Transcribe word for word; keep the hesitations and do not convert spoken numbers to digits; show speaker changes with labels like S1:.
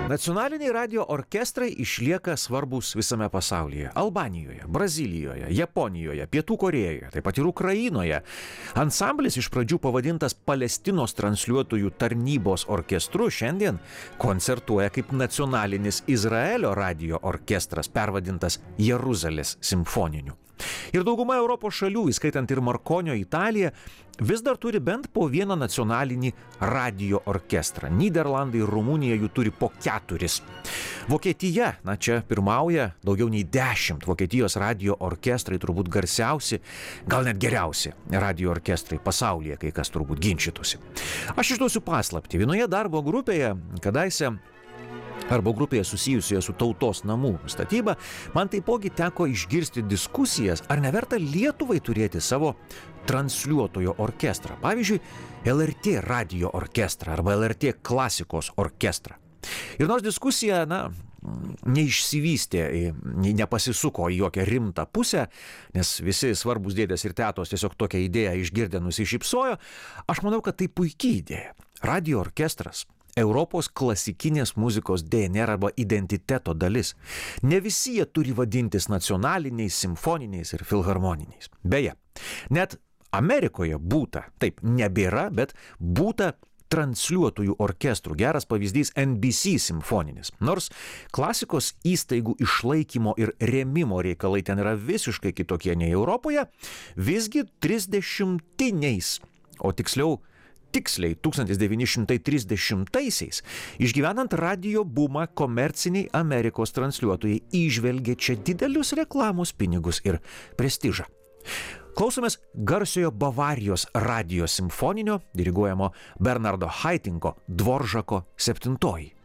S1: Nacionaliniai radio orkestrai išlieka svarbus visame pasaulyje. Albanijoje, Brazilijoje, Japonijoje, Pietų Korėjoje, taip pat ir Ukrainoje. Ansamblis iš pradžių pavadintas Palestinos transliuotojų tarnybos orkestru šiandien koncertuoja kaip nacionalinis Izraelio radio orkestras, pervadintas Jeruzalės simfoniniu. Ir dauguma Europos šalių, įskaitant ir Markonio Italiją, vis dar turi bent po vieną nacionalinį radio orkestrą. Nyderlandai ir Rumunija jų turi po keturis. Vokietija, na čia pirmauja daugiau nei dešimt. Vokietijos radio orkestrai turbūt garsiausi, gal net geriausi radio orkestrai pasaulyje, kai kas turbūt ginčytųsi. Aš išduosiu paslaptį. Vienoje darbo grupėje, kadaise arba grupėje susijusioje su tautos namų statyba, man taipogi teko išgirsti diskusijas, ar neverta Lietuvai turėti savo transliuotojo orkestrą. Pavyzdžiui, L R T radio orkestrą arba L R T klasikos orkestrą. Ir nors diskusija, na, neišsivystė, nepasisuko į jokią rimtą pusę, nes visi svarbus dėdės ir tetos tiesiog tokią idėją išgirdę nusišypsojo, aš manau, kad tai puikiai idėja. Radio orkestras Europos klasikinės muzikos D N R arba identiteto dalis. Ne visi jie turi vadintis nacionaliniais, simfoniniais ir filharmoniniais. Beje, net Amerikoje būta, taip, nebėra, bet būta transliuotojų orkestrų. Geras pavyzdys N B C simfoninis. Nors klasikos įstaigų išlaikymo ir rėmimo reikalai ten yra visiškai kitokie nei Europoje, visgi trisdešimtiniais, o tiksliau Tiksliai tūkstantis devyni šimtai trisdešimtaisiais, išgyvenant radio bumą, komerciniai Amerikos transliuotojai įžvelgė čia didelius reklamos pinigus ir prestižą. Klausomės garsiojo Bavarijos radio simfoninio, diriguojamo Bernardo Haitinko Dvoržako septintoji.